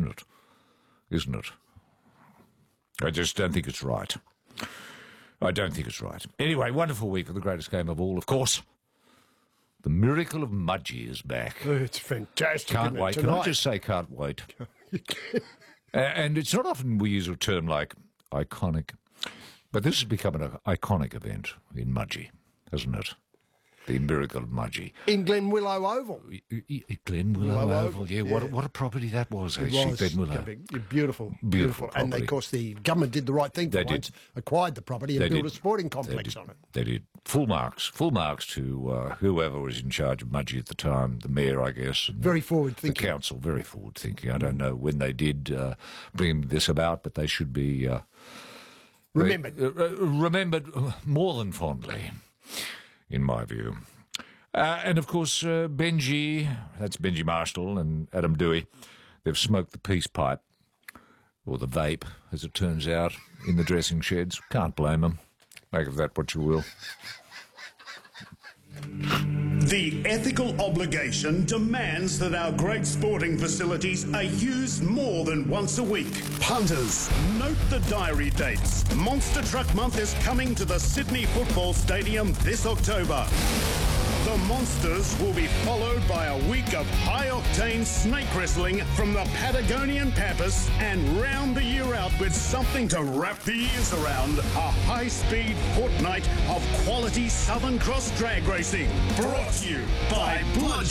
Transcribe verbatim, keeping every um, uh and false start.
isn't it? Isn't it? I just don't think it's right. I don't think it's right. Anyway, wonderful week of the greatest game of all, of course. The miracle of Mudgee is back. Oh, it's fantastic. Can't wait. Can I tonight? just say can't wait? uh, and it's not often we use a term like iconic, but this has become an iconic event in Mudgee, hasn't it? The miracle of Mudgee. In Glenwillow Oval. Glenwillow Willow Oval, Oval, yeah. yeah. What, what a property that was, It actually, was Glenwillow. beautiful, beautiful, Beautiful And they, property. of course, the government did the right thing for They did. once, acquired the property and They built did. a sporting They complex did. on it. They did. Full marks. Full marks to uh, whoever was in charge of Mudgee at the time, the mayor, I guess. And Very forward the thinking. council, very forward thinking. I don't know when they did uh, bring this about, but they should be uh, Remembered. uh, uh, remembered more than fondly, in my view. Uh, and of course, uh, Benji, that's Benji Marshall and Adam Dewey, they've smoked the peace pipe, or the vape, as it turns out, in the dressing sheds. Can't blame them. Make of that what you will. The ethical obligation demands that our great sporting facilities are used more than once a week. Punters, note the diary dates. Monster Truck Month is coming to the Sydney Football Stadium this October. The Monsters will be followed by a week of high-octane snake wrestling from the Patagonian Pampas and round the year out with something to wrap the ears around, a high-speed fortnight of quality Southern Cross drag racing. Brought to you by Blood